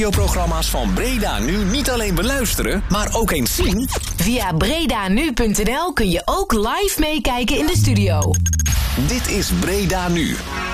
Programma's van Breda Nu niet alleen beluisteren, maar ook eens zien? Via bredanu.nl kun je ook live meekijken in de studio. Dit is Breda Nu.